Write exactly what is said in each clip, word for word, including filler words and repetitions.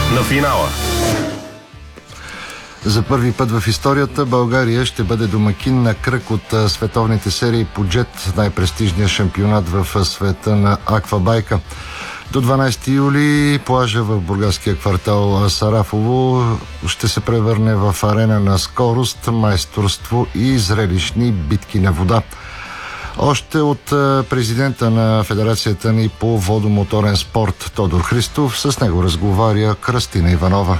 на финала. За първи път в историята България ще бъде домакин на кръг от световните серии по джет, най-престижния шампионат в света на аквабайка. До дванадесети юли плажа в бургаския квартал Сарафово ще се превърне в арена на скорост, майсторство и зрелищни битки на вода. Още от президента на Федерацията ни по водомоторен спорт Тодор Христов, с него разговаря Кръстина Иванова.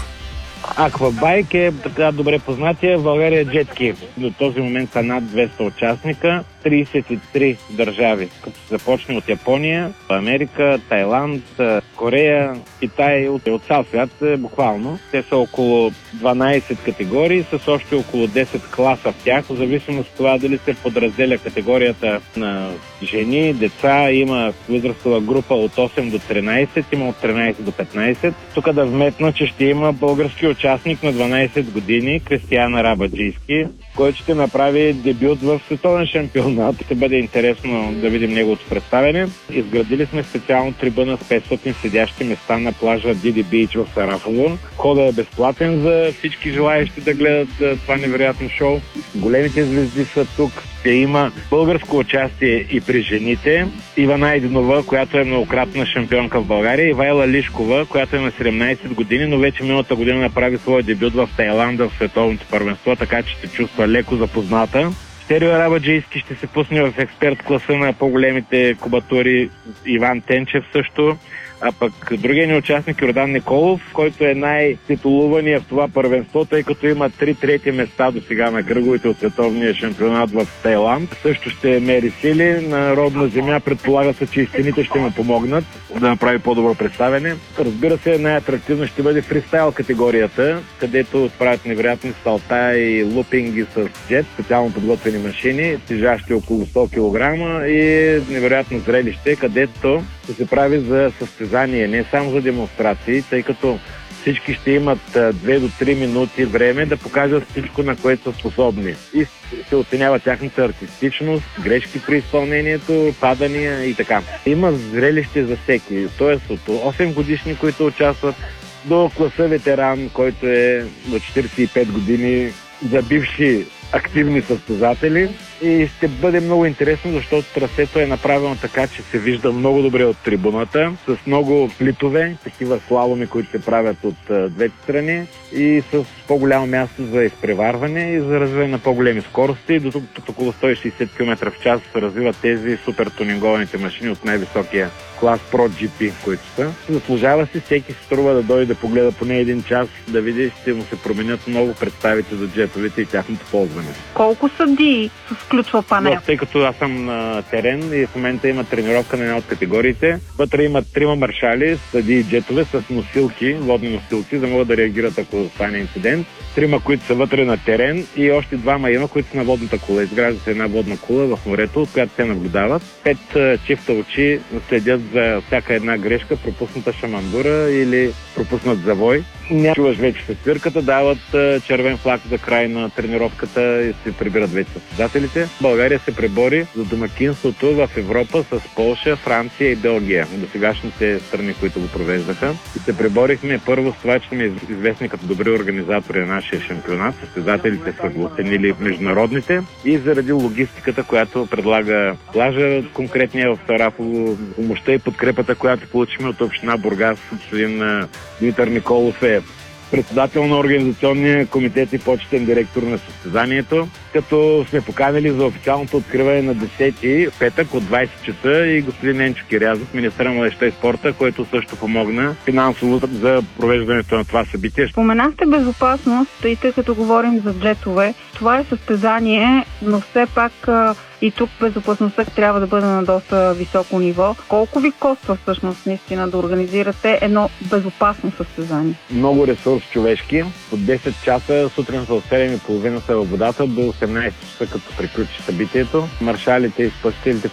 Аквабайк е така добре познатия в България джетки. До този момент са над двеста участника, тридесет и три държави, като се започне от Япония, Америка, Тайланд, Корея, Китай, от, от цял свят буквално. Те са около дванадесет категории с още около десет класа в тях, в зависимост от това дали се подразделя категорията на жени, деца. Има възрастова група от осем до тринадесет, има от тринадесет до петнадесет. Тук да вметна, че ще има български участник на дванадесет години, Кристиян Арабаджийски, който ще направи дебют в световен шампионат. Ще бъде интересно да видим неговото представяне. Изградили сме специално трибуна с петстотин седящи места на плажа Диди Бич в Сарафово. Входът е безплатен за всички желаещи да гледат това невероятно шоу. Големите звезди са тук. Ще има българско участие и при жените. Ивана Найденова, която е многократна шампионка в България, и Ивайла Лишкова, която е на седемнадесет години, но вече миналата година направи своя дебют в Тайланд в световното първенство, така че се чувства леко запозната. Стерио Арабаджийски ще се пусне в експерт класа на по-големите кубатури, Иван Тенчев също. А пък другия ни участник Йордан Николов, който е най-титулувания в това първенство, тъй като има три трети места до сега на кръговите от световния шампионат в Тайланд. Също ще мери сили на родна земя. Предполага се, че и стените ще му помогнат да направи по-добро представяне. Разбира се, най-атрактивно ще бъде фристайл категорията, където правят невероятни салта и лупинги с джет, специално подготвени машини, тежащи около сто килограма, и невероятно зрелище, където ще се прави за състезание, не само за демонстрации, тъй като всички ще имат две до три минути време да покажат всичко, на което са способни. И се оценява тяхната артистичност, грешки при изпълнението, падания и така. Има зрелище за всеки, т.е. от осем годишни, които участват, до класа ветеран, който е до четиридесет и пет години, за бивши активни състезатели. И ще бъде много интересно, защото трасето е направено така, че се вижда много добре от трибуната, с много флитове, такива слаломи, които се правят от двете страни, и с по-голямо място за изпреварване и за развиване на по-големи скорости. До тук около сто и шейсет километра в час се развиват тези супер тунингованите машини от най-високия клас Pro джи пи, които са. Заслужава си, всеки се струва да дойде да погледа поне един час, да види, ще му се променят много представите за джетовете и тяхното ползване. Колко съдии включва панел? Но, тъй като аз съм на терен и в момента има тренировка на една от категориите, вътре има трима маршали, съдии джетове с носилки, водни носилки, за да могат да реагират, ако стане инцидент. Трима, които са вътре на терен, и още двама има, които са на водната кула. Изгражда се една водна кула в морето, от която те наблюдават. Пет чифта очи следят за всяка една грешка, пропусната шамандура или пропуснат завой. Не чуваш вече със свирката, дават червен флаг за край на тренировката и се прибират вече състезателите. България се пребори за домакинството в Европа с Полша, Франция и Белгия, до сегашните страни, които го провеждаха. И се преборихме първо с това, че сме известни като добри организатори на нашия шампионат. Състезателите са го оценили международните, и заради логистиката, която предлага плажа, конкретния в Сарафово, помощта и подкрепата, която получихме от община Бургас. Господин Димитър Николов е председател на организационния комитет и почетен директор на състезанието, като сме поканили за официалното откриване на десети петък от двадесет часа и господин Ненчо Кирязов, министър на младежта и спорта, който също помогна финансово за провеждането на това събитие. Споменахте безопасност, и тъй като говорим за джетове, това е състезание, но все пак и тук безопасността трябва да бъде на доста високо ниво. Колко ви коства всъщност наистина да организирате едно безопасно състезание? Много ресурс човешки. От десет часа сутрин са от седем и половина са във водата до осемнадесет часа, като приключи събитието. Маршалите и спасителите,